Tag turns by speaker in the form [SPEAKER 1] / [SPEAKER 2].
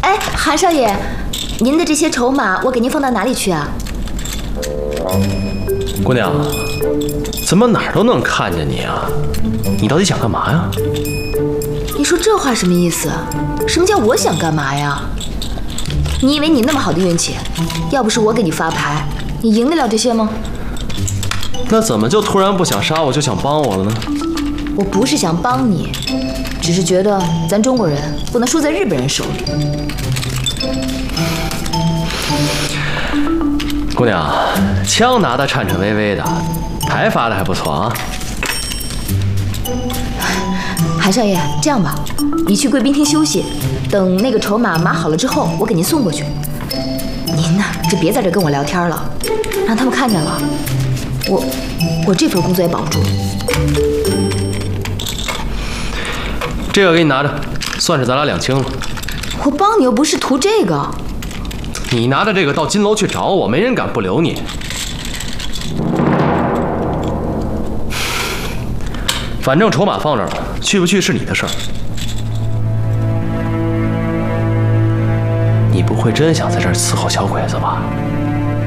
[SPEAKER 1] 哎，韩少爷，您的这些筹码我给您放到哪里去啊？
[SPEAKER 2] 姑娘，怎么哪儿都能看见你啊？你到底想干嘛呀？
[SPEAKER 1] 你说这话什么意思？什么叫我想干嘛呀？你以为你那么好的运气，要不是我给你发牌，你赢得了这些吗？
[SPEAKER 2] 那怎么就突然不想杀我，就想帮我了呢？
[SPEAKER 1] 我不是想帮你，只是觉得咱中国人不能输在日本人手里。
[SPEAKER 2] 姑娘，枪拿得颤颤巍巍的，牌发的还不错啊。
[SPEAKER 1] 韩少爷，这样吧，你去贵宾厅休息，等那个筹码码好了之后，我给您送过去。您呢，就别在这跟我聊天了，让他们看见了，我这份工作也保不住。
[SPEAKER 2] 这个给你拿着，算是咱俩两清了。
[SPEAKER 1] 我帮你又不是图这个。
[SPEAKER 2] 你拿着这个到金楼去找我，没人敢不留你。反正筹码放这儿了，去不去是你的事儿。你不会真想在这儿伺候小鬼子吧？